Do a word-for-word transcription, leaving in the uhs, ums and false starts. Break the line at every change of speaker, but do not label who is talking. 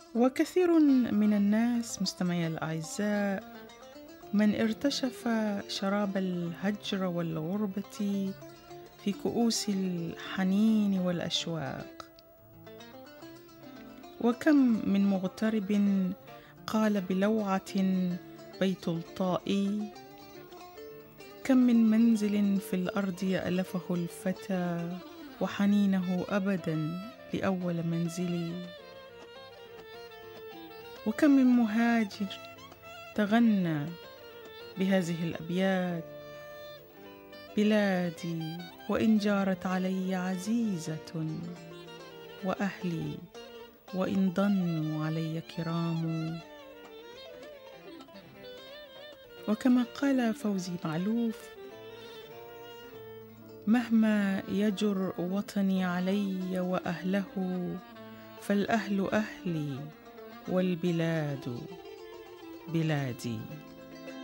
وكثير من الناس مستمعي الأعزاء من ارتشف شراب الهجر والغربة في كؤوس الحنين والأشواق، وكم من مغترب قال بلوعة بيت الطائي، كم من منزل في الأرض يألفه الفتى وحنينه أبدا لأول منزلي، وكم من مهاجر تغنى بهذه الأبيات: بلادي وإن جارت علي عزيزة، وأهلي وإن ضنوا علي كرام. وكما قال فوزي معلوف: مهما يجر وطني علي وأهله، فالأهل أهلي والبلاد بلادي.